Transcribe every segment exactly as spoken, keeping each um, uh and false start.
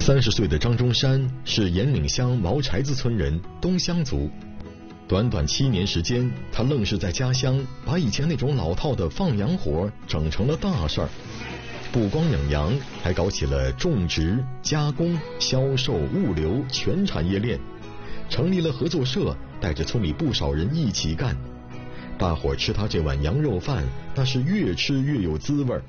三十岁的张中山是岩岭乡毛柴子村人，东乡族。短短七年时间，他愣是在家乡把以前那种老套的放羊活整成了大事儿。不光养羊，还搞起了种植、加工、销售、物流全产业链，成立了合作社，带着村里不少人一起干。大伙儿吃他这碗羊肉饭，那是越吃越有滋味儿。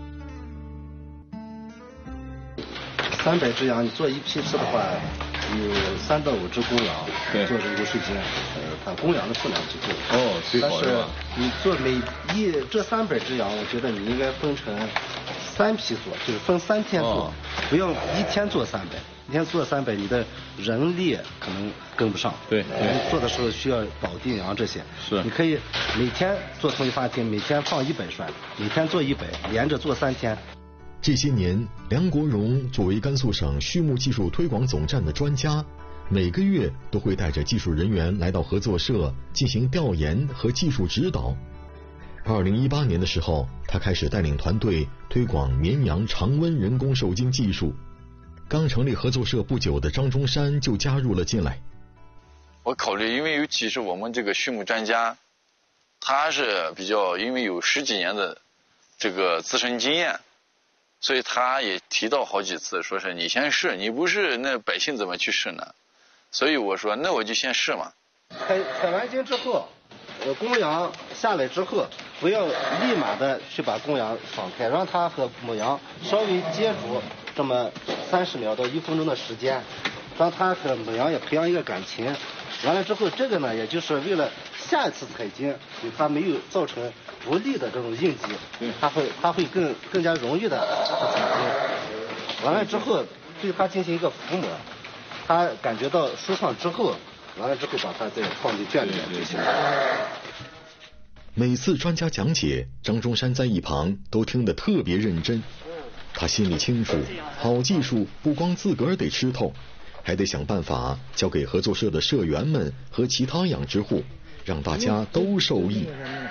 三百只羊，你做一批次的话，有三到五只公羊，做人工受精，呃，它公羊的数量就够。 哦，最好是吧？ 你做每一这三百只羊，我觉得你应该分成三批做，就是分三天做，哦、不要一天做三百。一天做三百，你的人力可能跟不上。 对， 对做的时候需要保定羊这些。 是。 你可以每天做同一发厅，每天放一百栓，每天做一百，连着做三天。 这些年，梁国荣作为甘肃省畜牧技术推广总站的专家，每个月都会带着技术人员来到合作社进行调研和技术指导。二零一八年的时候，他开始带领团队推广绵羊常温人工受精技术。刚成立合作社不久的张中山就加入了进来。 我考虑，因为尤其是我们这个畜牧专家，他是比较因为有十几年的这个自身经验，所以他也提到好几次，说是你先试，你不试那百姓怎么去试呢？所以我说那我就先试嘛。 采采完精之后，呃，公羊下来之后，不要立马的去把公羊放开，让它和母羊稍微接触这么三十秒到一分钟的时间，让它和母羊也培养一个感情。完了之后，这个呢，也就是为了下一次采精对它没有造成不利的这种印记，它会它会更更加容易的采精。完了之后，对它进行一个抚摸，它感觉到舒畅之后，完了之后把它再放进圈里面就行了。 每次专家讲解，张中山在一旁都听得特别认真。他心里清楚，好技术不光自个儿得吃透，还得想办法交给合作社的社员们和其他养殖户，让大家都受益。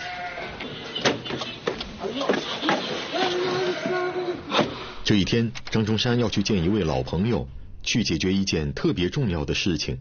这一天，张中山要去见一位老朋友，去解决一件特别重要的事情。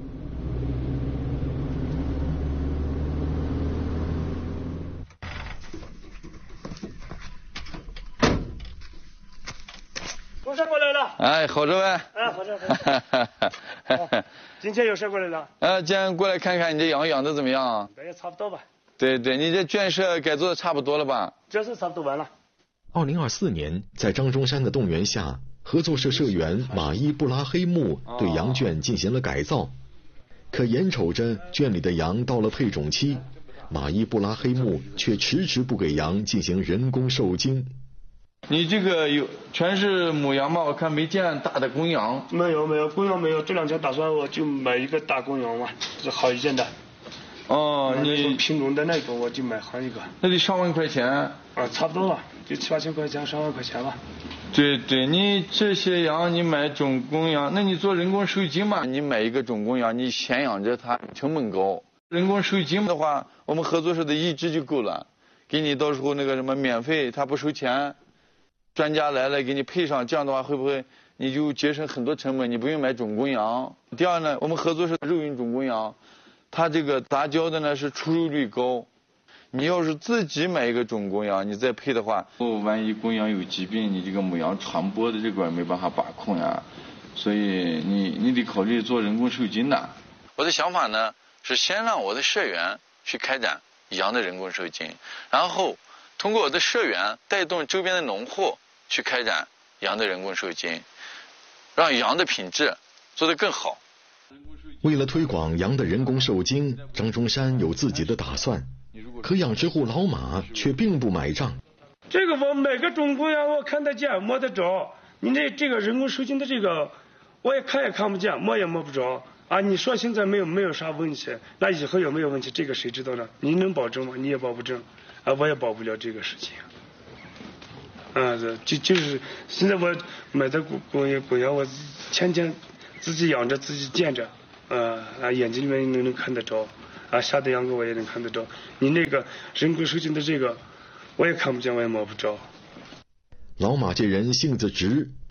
公社过来了。 哎，好着呗。 哎，好着。好今天有谁过来了？ 呃，今天过来看看你这羊养的怎么样？ 也差不多吧。 对对，你这圈舍改造的差不多了吧？ 这是差不多完了。 二零二四年，在张中山的动员下，合作社社员马伊布拉黑木对羊圈进行了改造。可眼瞅着圈里的羊到了配种期，马伊布拉黑木却迟迟不给羊进行人工受精。 你这个有全是母羊吗？我看没见大的公羊。 没有没有，公羊没有。这两天打算我就买一个大公羊嘛，是好一点的。 哦，你品种的那种我就买好一个。 那得上万块钱。 啊，差不多吧，就七八千块钱，上万块钱吧。 对对，你这些羊你买种公羊，那你做人工受精嘛？ 你买一个种公羊，你先养着它，成本高。人工受精的话，我们合作社的一只就够了，给你到时候那个什么免费，它不收钱。专家来了给你配上，这样的话会不会你就节省很多成本？你不用买种公羊。第二呢，我们合作社肉用种公羊，它这个杂交的呢是出肉率高。你要是自己买一个种公羊，你再配的话， 哦，万一公羊有疾病，你这个母羊传播的这块没办法把控呀，所以你你得考虑做人工受精的。 我的想法呢是先让我的社员去开展羊的人工受精，然后通过我的社员带动周边的农户去开展羊的人工受精，让羊的品质做得更好。 为了推广羊的人工受精，张中山有自己的打算，可养殖户老马却并不买账。 这个我买个种公羊，我看得见摸得着，你这这个人工受精的这个，我也看也看不见，摸也摸不着啊！你说现在没有没有啥问题，那以后有没有问题，这个谁知道呢？你能保证吗？你也保不证啊，我也保不了这个事情。啊，就就是现在我买的公公羊公羊，我天天自己养着，自己见着，呃啊，眼睛里面能能看得着，啊，下的羊羔我也能看得着。你那个人工受精的这个，我也看不见，我也摸不着。 老马这人性子直，他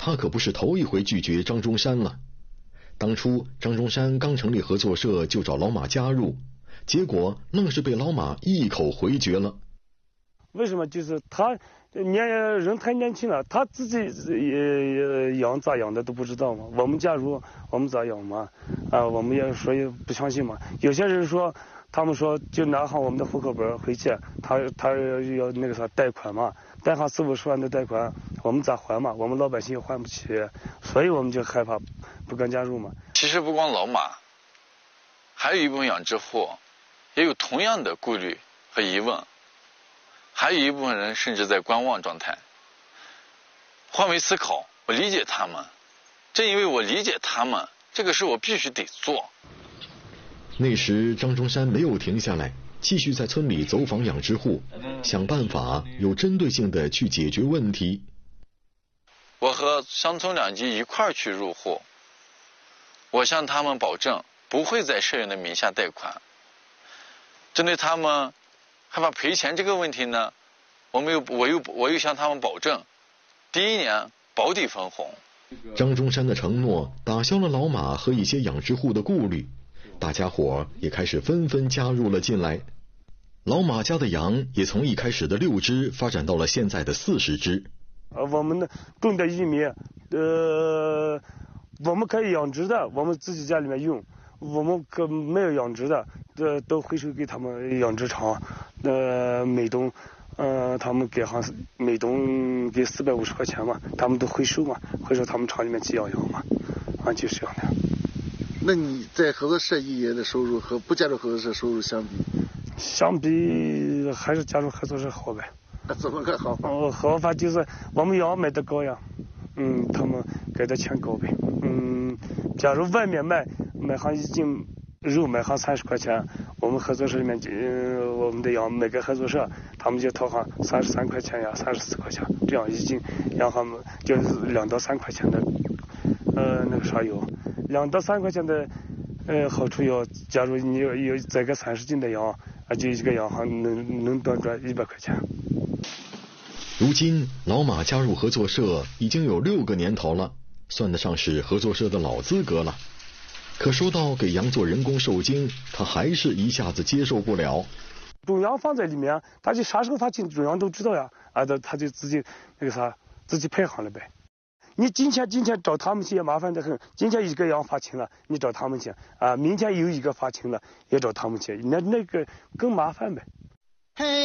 他可不是头一回拒绝张中山了。当初张中山刚成立合作社就找老马加入，结果愣是被老马一口回绝了。 为什么？就是他年人太年轻了，他自己也养咋养的都不知道嘛。我们假如我们咋养嘛？啊，我们也说也不相信嘛。有些人说，他们说就拿上我们的户口本回去，他他要那个啥贷款嘛，贷上四五十万的贷款，我们咋还嘛？我们老百姓也还不起，所以我们就害怕，不敢加入嘛。 其实不光老马，还有一部分养殖户也有同样的顾虑和疑问。还有一部分人甚至在观望状态。换位思考，我理解他们，正因为我理解他们，这个事我必须得做。 那时张中山没有停下来，继续在村里走访养殖户，想办法有针对性的去解决问题。 我和乡村两级一块儿去入户，我向他们保证不会在社员的名下贷款。针对他们害怕赔钱这个问题呢，我们又我又我又向他们保证，第一年保底分红。 张中山的承诺打消了老马和一些养殖户的顾虑，大家伙也开始纷纷加入了进来。老马家的羊也从一开始的六只发展到了现在的四十只。 呃，我们的种的玉米，呃，我们可以养殖的，我们自己家里面用。我们可没有养殖的，呃，都回收给他们养殖场，呃，每吨，呃，他们给上每吨给四百五十块钱嘛，他们都回收嘛，回收他们厂里面去养羊嘛，啊，就是这样的。 那你在合作社一年的收入和不加入合作社收入相比？ 相比还是加入合作社好呗。 那怎么个好法？ 哦，好法就是我们羊卖的高呀，嗯，他们给的钱高呗，嗯，假如外面卖。买上一斤肉买上三十块钱，我们合作社里面，呃，我们的羊每个合作社他们就掏上三十三块钱呀，三十四块钱，这样一斤，然后就是两到三块钱的，呃，那个啥有，两到三块钱的，呃，好处有，假如你有有宰个三十斤的羊，啊，就一个羊还能能多赚一百块钱。 如今老马加入合作社已经有六个年头了，算得上是合作社的老资格了。可说到给羊做人工受精，他还是一下子接受不了。 种羊放在里面，他就啥时候发情，种羊都知道呀，啊，他他就自己那个啥，自己配好了呗。你今天今天找他们去也麻烦得很，今天一个羊发情了，你找他们去啊，明天有一个发情了，也找他们去，那那个更麻烦呗。 嘿。